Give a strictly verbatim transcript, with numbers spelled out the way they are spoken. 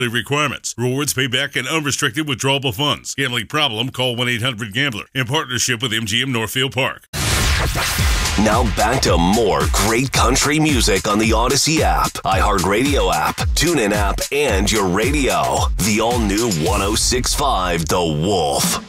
Requirements. Rewards payback and unrestricted withdrawable funds. Gambling problem? Call one eight hundred gambler. In partnership with M G M Northfield Park. Now back to more great country music on the Odyssey app, iHeartRadio app, TuneIn app, and your radio. The all-new one oh six point five The Wolf.